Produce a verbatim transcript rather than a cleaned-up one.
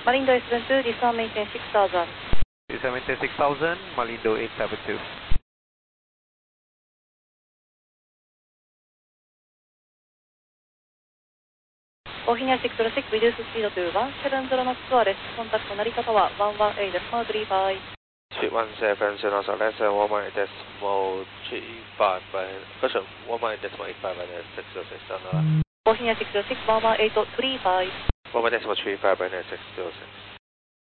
Malindo eight seven two, this one maintain six thousand. This one maintain six thousand, Malindo eight seven two. Bohemia six zero six, reduce speed to one seven zero knots wireless. Contact のなり方はone one eight decimal three five. Speed one seven zero knots less than one one eight decimal three five by caution one one eight decimal eight five by six zero six on the Bohemia six zero six, one one eight three five. one one decimal three five by six zero six.